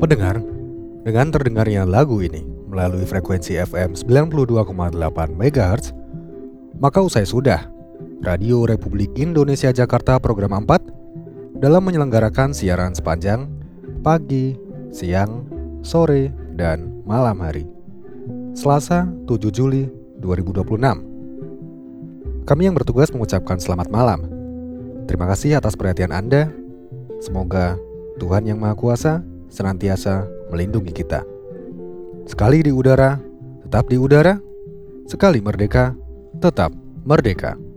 Pendengar, dengan terdengarnya lagu ini melalui frekuensi FM 92,8 MHz, maka usai sudah Radio Republik Indonesia Jakarta Program 4 dalam menyelenggarakan siaran sepanjang pagi, siang, sore, dan malam hari. Selasa 7 Juli 2026. Kami yang bertugas mengucapkan selamat malam. Terima kasih atas perhatian Anda. Semoga Tuhan Yang Maha Kuasa senantiasa melindungi kita. Sekali di udara, tetap di udara. Sekali merdeka, tetap merdeka.